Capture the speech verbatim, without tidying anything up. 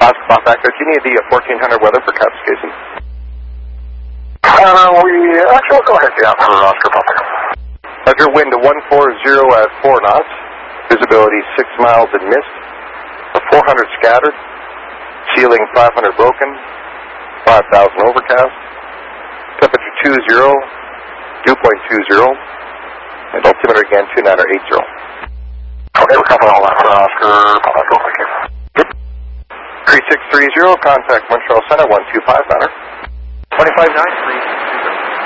Oscar Pop Echo, do you need the uh, fourteen hundred weather for Kapuskasem? Uh, we, actually, go ahead, yeah, for Oscar Pop Echo. Roger, wind to one forty at four knots. Visibility six miles in mist. four hundred scattered. Ceiling five hundred broken. five thousand overcast. Temperature two zero. Dew point two zero. And altimeter again two nine eight zero. Okay, we're covering all that for Oscar Pop Echo. Thank you. three six three zero, contact Montreal Center one two five niner. twenty-five nine three.